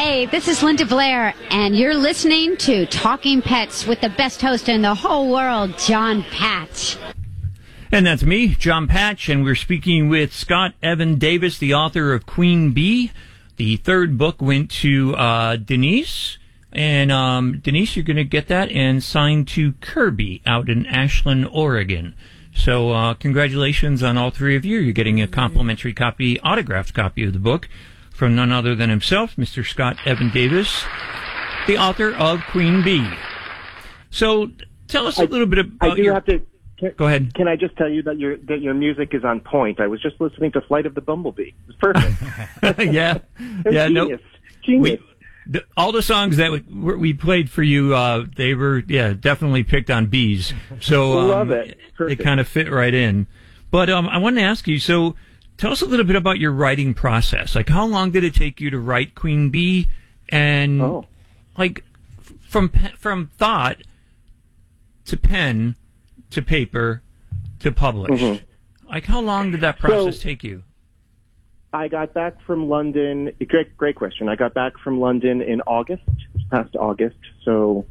Hey, this is Linda Blair, and you're listening to Talking Pets with the best host in the whole world, John Patch. And that's me, John Patch, and we're speaking with Scott Evan Davis, the author of Queen Bee. The third book went to Denise, and Denise, you're going to get that and signed to Kirby out in Ashland, Oregon. So congratulations on all three of you. You're getting a complimentary copy, autographed copy of the book from none other than himself, Mr. Scott Evan Davis, the author of Queen Bee. So tell us a little bit about Go ahead. Can I just tell you that your music is on point? I was just listening to Flight of the Bumblebee. It was perfect. Yeah. Genius. All the songs that we played for you, they were definitely picked on bees. So love it. They kind of fit right in. But I wanted to ask you, so tell us a little bit about your writing process. Like, how long did it take you to write Queen Bee? And like from thought to pen to paper to publish. Mm-hmm. Like, how long did that process take you? I got back from London. Great question. I got back from London in August, this past August. So,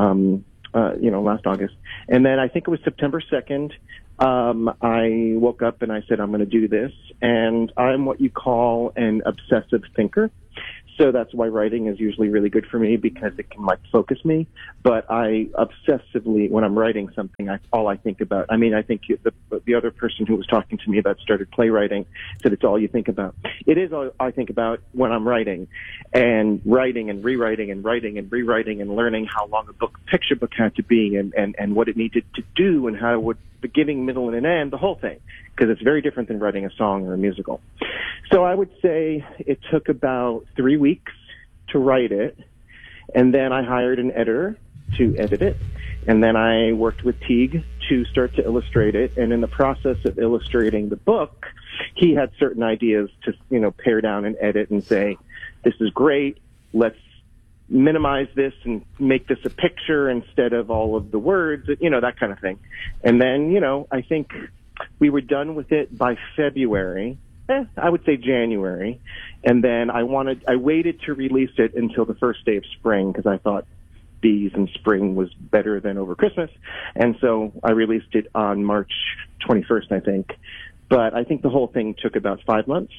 last August. And then I think it was September 2nd. I woke up and I said, I'm going to do this. And I'm what you call an obsessive thinker. So that's why writing is usually really good for me, because it can focus me. But I obsessively, when I'm writing something, all I think about. I mean, I think the other person who was talking to me about started playwriting said it's all you think about. It is all I think about when I'm writing and rewriting and writing and rewriting and learning how long a picture book had to be and what it needed to do and how it would beginning, middle, and an end, the whole thing, because it's very different than writing a song or a musical. So I would say it took about 3 weeks to write it, and then I hired an editor to edit it, and then I worked with Teague to start to illustrate it, and in the process of illustrating the book, he had certain ideas to, pare down and edit and say, this is great, let's minimize this and make this a picture instead of all of the words, that kind of thing. And then, I think we were done with it by February, I would say January. And then I waited to release it until the first day of spring because I thought bees and spring was better than over Christmas. And so I released it on March 21st, I think. But I think the whole thing took about 5 months,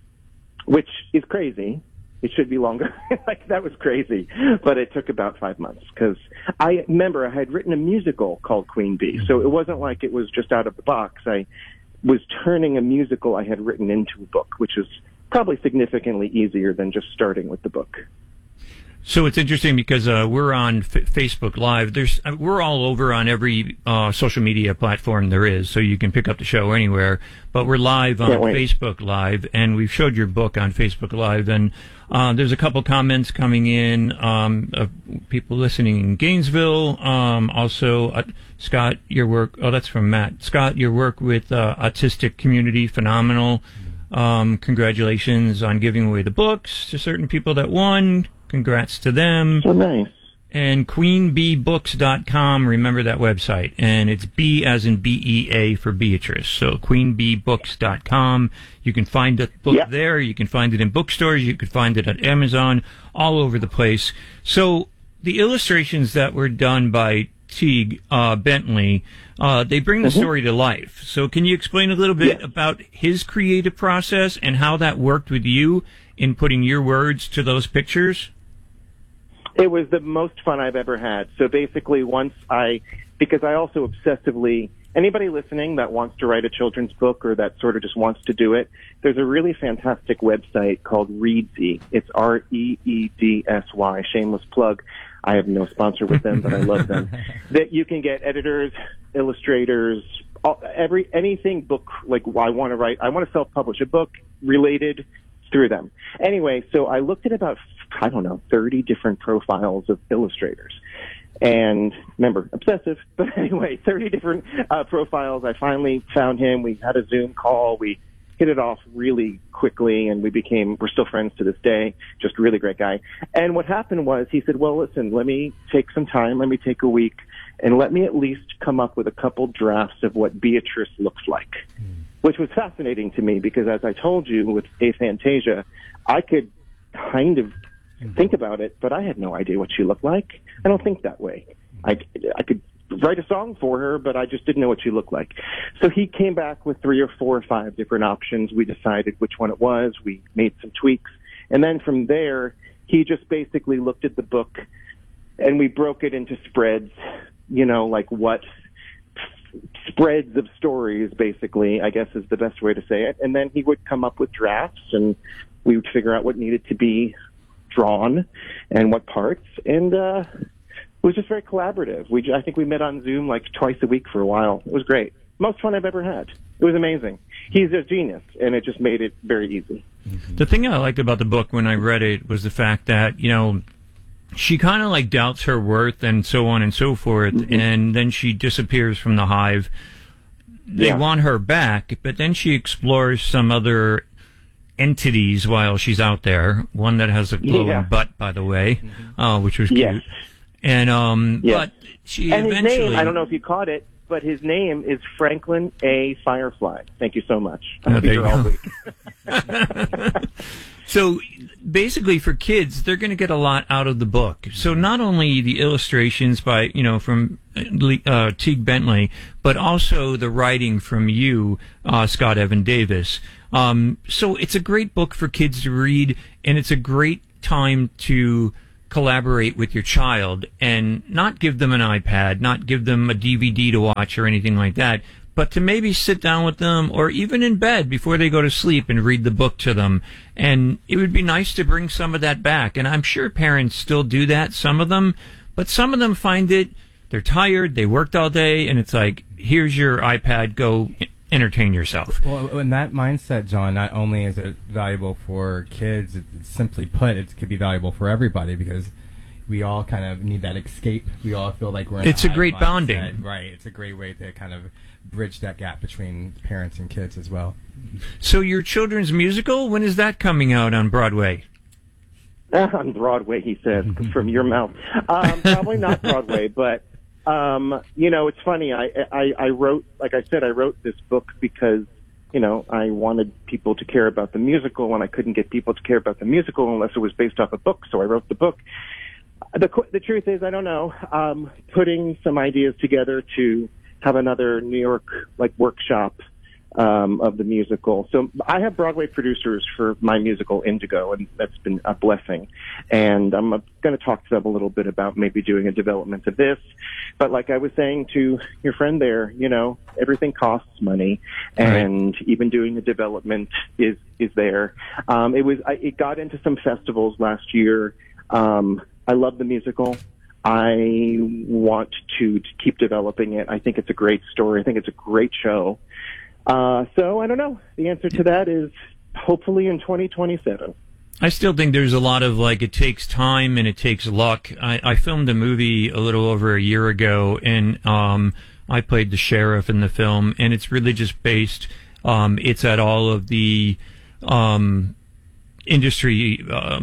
which is crazy. It should be longer. That was crazy. But it took about 5 months because I remember I had written a musical called Queen Bee. So it wasn't like it was just out of the box. I was turning a musical I had written into a book, which is probably significantly easier than just starting with the book. So it's interesting because we're on Facebook Live. We're all over on every social media platform there is, so you can pick up the show anywhere. But we're live on Facebook Live, and we've showed your book on Facebook Live. And there's a couple comments coming in of people listening in Gainesville. Also, Scott, your work. Oh, that's from Matt. Scott, your work with autistic community, phenomenal. Congratulations on giving away the books to certain people that won. Congrats to them. So nice. And queenbeebooks.com, remember that website. And it's B as in BEA for Beatrice. So queenbeebooks.com. You can find the book there. You can find it in bookstores. You can find it at Amazon, all over the place. So the illustrations that were done by Teague Bentley, they bring the story to life. So can you explain a little bit about his creative process and how that worked with you in putting your words to those pictures? It was the most fun I've ever had. So basically because I also obsessively, anybody listening that wants to write a children's book or that sort of just wants to do it, there's a really fantastic website called Reedsy. It's REEDSY, shameless plug. I have no sponsor with them, but I love them. That you can get editors, illustrators, anything book, like I want to self-publish a book related through them. Anyway, so I looked at about, 30 different profiles of illustrators. And remember, obsessive, but anyway, 30 different profiles. I finally found him. We had a Zoom call. We hit it off really quickly, and we're still friends to this day. Just a really great guy. And what happened was he said, well, listen, let me take some time. Let me take a week, and let me at least come up with a couple drafts of what Beatrice looks like. Which was fascinating to me because, as I told you, with Aphantasia, I could kind of think about it, but I had no idea what she looked like. I don't think that way. I could write a song for her, but I just didn't know what she looked like. So he came back with 3 or 4 or 5 different options. We decided which one it was. We made some tweaks. And then from there, he just basically looked at the book, and we broke it into spreads, like what spreads of stories, basically, I guess is the best way to say it. And then he would come up with drafts, and we would figure out what needed to be drawn and what parts. And it was just very collaborative. I think we met on Zoom like twice a week for a while. It was great. Most fun I've ever had. It was amazing. He's a genius, and it just made it very easy. The thing I liked about the book when I read it was the fact that, she kind of like doubts her worth and so on and so forth, and then she disappears from the hive. They want her back, but then she explores some other entities while she's out there. One that has a glowing butt, by the way, which was cute. Yes. And but she and eventually. His name, I don't know if you caught it, but his name is Franklin A. Firefly. Thank you so much. I'll be here all week. So basically, for kids, they're going to get a lot out of the book. So not only the illustrations by from Teague Bentley, but also the writing from you, Scott Evan Davis. So it's a great book for kids to read, and it's a great time to collaborate with your child and not give them an iPad, not give them a DVD to watch or anything like that, but to maybe sit down with them or even in bed before they go to sleep and read the book to them. And it would be nice to bring some of that back. And I'm sure parents still do that, some of them, but some of them find they're tired, they worked all day, and it's like, here's your iPad, go entertain yourself. Well, in that mindset, John, not only is it valuable for kids, it's simply put, it could be valuable for everybody because we all kind of need that escape. We all feel like we're in It's a great mindset. bonding. Right. It's a great way to kind of bridge that gap between parents and kids as well. So your children's musical, when is that coming out on Broadway? On Broadway, he said, from your mouth. Probably not Broadway, but it's funny. I wrote, like I said, I wrote this book because, I wanted people to care about the musical, and I couldn't get people to care about the musical unless it was based off a book, so I wrote the book. The truth is, I don't know. Putting some ideas together to have another New York, workshop of the musical. So I have Broadway producers for my musical Indigo, and that's been a blessing. And I'm going to talk to them a little bit about maybe doing a development of this. But like I was saying to your friend there, everything costs money, and even doing the development is there. It got into some festivals last year. I love the musical. I want to keep developing it. I think it's a great story. I think it's a great show. So I don't know. The answer to that is hopefully in 2027. I still think there's a lot of it takes time and it takes luck. I filmed a movie a little over a year ago, and I played the sheriff in the film, and it's religious based. It's at all of the industry,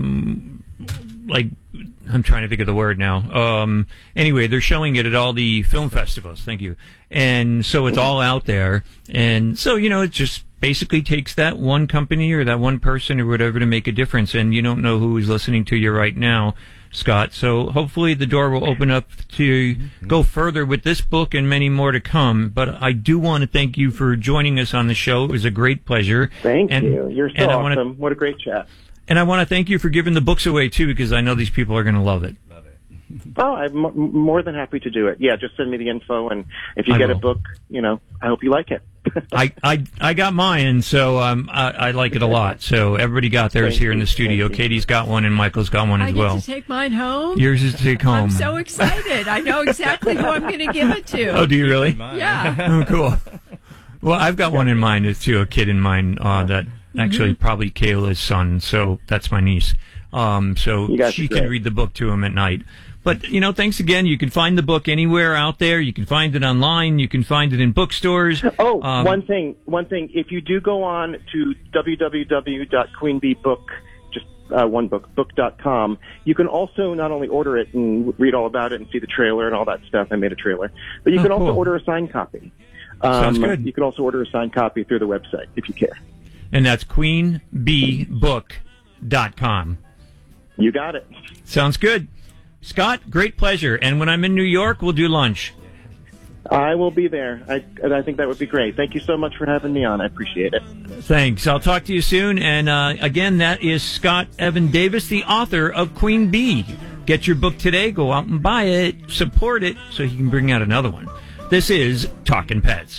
I'm trying to think of the word now. Anyway, they're showing it at all the film festivals. Thank you. And so it's all out there. And so, it just basically takes that one company or that one person or whatever to make a difference. And you don't know who is listening to you right now, Scott. So hopefully the door will open up to go further with this book and many more to come. But I do want to thank you for joining us on the show. It was a great pleasure. Thank you. You're so awesome. What a great chat. And I want to thank you for giving the books away, too, because I know these people are going to love it. Oh, I'm more than happy to do it. Yeah, just send me the info, and if you get a book, I hope you like it. I got mine, and so I like it a lot. So everybody got theirs here in the studio. Katie's got one, and Michael's got one as well. I get to take mine home? Yours is to take home. I'm so excited. I know exactly who I'm going to give it to. Oh, do you really? Yeah. Oh, cool. Well, I've got one in mind, too, a kid in mind that... Actually, probably Kayla's son, so that's my niece. So she can read the book to him at night. But, thanks again. You can find the book anywhere out there. You can find it online. You can find it in bookstores. Oh, one thing. If you do go on to www.queenbeebook, just book.com, you can also not only order it and read all about it and see the trailer and all that stuff. I made a trailer. But you can also order a signed copy. Sounds good. You can also order a signed copy through the website if you care. And that's queenbeebook.com. You got it. Sounds good. Scott, great pleasure. And when I'm in New York, we'll do lunch. I will be there. I think that would be great. Thank you so much for having me on. I appreciate it. Thanks. I'll talk to you soon. And again, that is Scott Evan Davis, the author of Queen Bee. Get your book today. Go out and buy it. Support it so he can bring out another one. This is Talking Pets.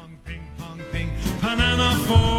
Banana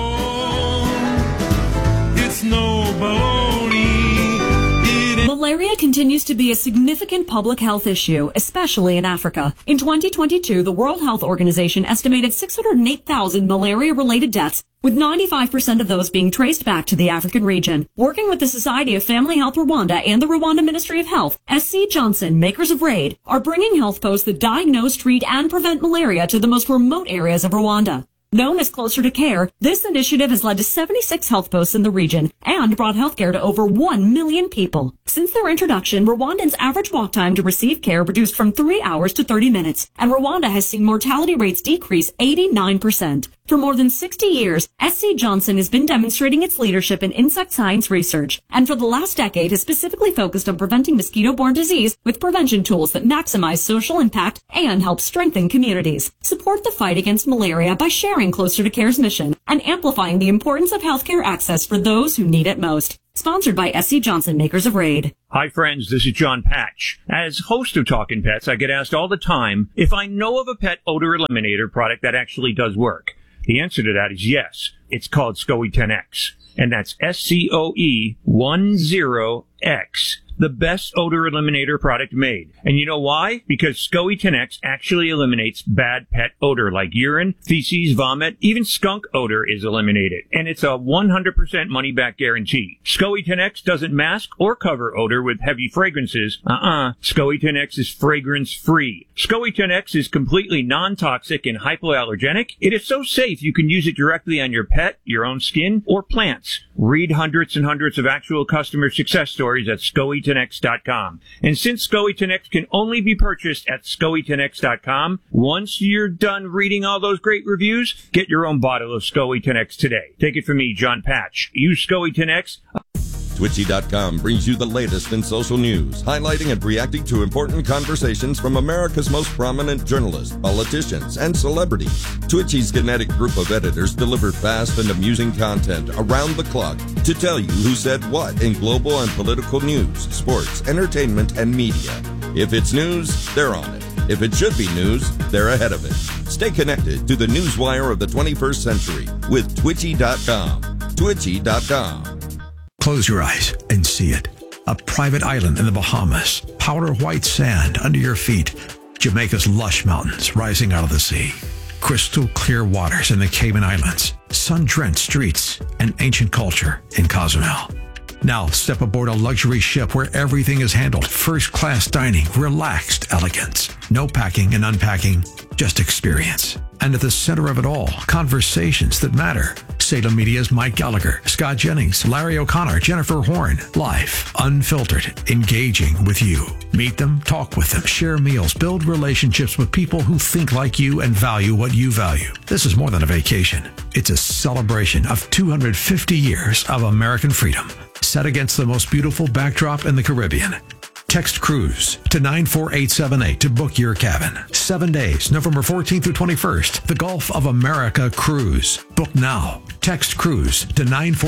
phone. It's no baloney. Malaria continues to be a significant public health issue, especially in Africa. In 2022, the World Health Organization estimated 608,000 malaria-related deaths, with 95% of those being traced back to the African region. Working with the Society of Family Health Rwanda and the Rwanda Ministry of Health, SC Johnson, makers of RAID, are bringing health posts that diagnose, treat, and prevent malaria to the most remote areas of Rwanda. Known as Closer to Care, this initiative has led to 76 health posts in the region and brought healthcare to over 1 million people. Since their introduction, Rwandans' average walk time to receive care reduced from 3 hours to 30 minutes, and Rwanda has seen mortality rates decrease 89%. For more than 60 years, SC Johnson has been demonstrating its leadership in insect science research, and for the last decade has specifically focused on preventing mosquito-borne disease with prevention tools that maximize social impact and help strengthen communities. Support the fight against malaria by sharing Closer to Care's mission and amplifying the importance of healthcare access for those who need it most. Sponsored by SC Johnson, makers of RAID. Hi, friends. This is John Patch. As host of Talking Pets, I get asked all the time if I know of a pet odor eliminator product that actually does work. The answer to that is yes. It's called SCOE 10X, and that's SCOE10X. The best odor eliminator product made. And you know why? Because SCOE 10X actually eliminates bad pet odor like urine, feces, vomit, even skunk odor is eliminated. And it's a 100% money-back guarantee. SCOE 10X doesn't mask or cover odor with heavy fragrances. SCOE 10X is fragrance-free. SCOE 10X is completely non-toxic and hypoallergenic. It is so safe you can use it directly on your pet, your own skin, or plants. Read hundreds and hundreds of actual customer success stories at SCOE10X.com. And since SCOE 10X can only be purchased at SCOE10X.com, once you're done reading all those great reviews, get your own bottle of SCOE 10X today. Take it from me, John Patch. Use SCOE 10X. Twitchy.com brings you the latest in social news, highlighting and reacting to important conversations from America's most prominent journalists, politicians, and celebrities. Twitchy's kinetic group of editors deliver fast and amusing content around the clock to tell you who said what in global and political news, sports, entertainment, and media. If it's news, they're on it. If it should be news, they're ahead of it. Stay connected to the newswire of the 21st century with Twitchy.com. Twitchy.com. Close your eyes and see it. A private island in the Bahamas, powder white sand under your feet, Jamaica's lush mountains rising out of the sea, crystal clear waters in the Cayman Islands, sun-drenched streets, and ancient culture in Cozumel. Now step aboard a luxury ship where everything is handled, first-class dining, relaxed elegance. No packing and unpacking, just experience. And at the center of it all, conversations that matter. Salem Media's Mike Gallagher, Scott Jennings, Larry O'Connor, Jennifer Horn. Live, unfiltered, engaging with you. Meet them, talk with them, share meals, build relationships with people who think like you and value what you value. This is more than a vacation. It's a celebration of 250 years of American freedom, set against the most beautiful backdrop in the Caribbean. Text Cruise to 94878 to book your cabin. 7 days, November 14th through 21st. The Gulf of America Cruise. Book now. Text Cruise to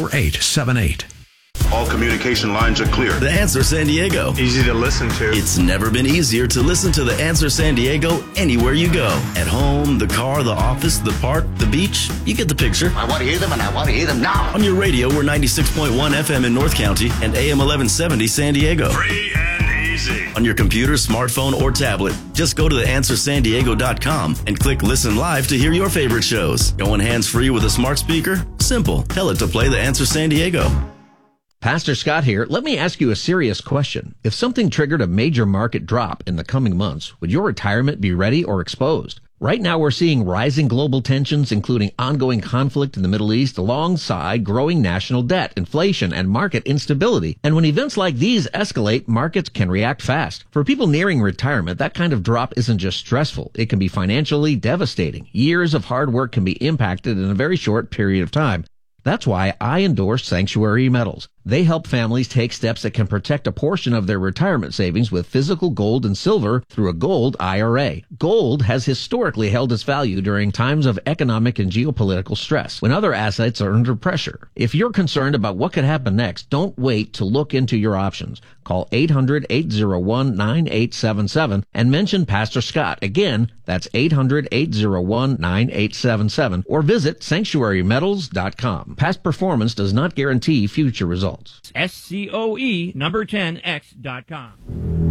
94878. All communication lines are clear. The Answer San Diego. Easy to listen to. It's never been easier to listen to The Answer San Diego anywhere you go. At home, the car, the office, the park, the beach. You get the picture. I want to hear them, and I want to hear them now. On your radio, we're 96.1 FM in North County and AM 1170 San Diego. Free and easy. On your computer, smartphone, or tablet, just go to theanswersandiego.com and click Listen Live to hear your favorite shows. Going hands-free with a smart speaker? Simple. Tell it to play The Answer San Diego. Pastor Scott here. Let me ask you a serious question. If something triggered a major market drop in the coming months, would your retirement be ready or exposed? Right now, we're seeing rising global tensions, including ongoing conflict in the Middle East, alongside growing national debt, inflation, and market instability. And when events like these escalate, markets can react fast. For people nearing retirement, that kind of drop isn't just stressful. It can be financially devastating. Years of hard work can be impacted in a very short period of time. That's why I endorse Sanctuary Metals. They help families take steps that can protect a portion of their retirement savings with physical gold and silver through a gold IRA. Gold has historically held its value during times of economic and geopolitical stress, when other assets are under pressure. If you're concerned about what could happen next, don't wait to look into your options. Call 800-801-9877 and mention Pastor Scott. Again, that's 800-801-9877 or visit sanctuarymetals.com. Past performance does not guarantee future results. SCOE number 10x.com.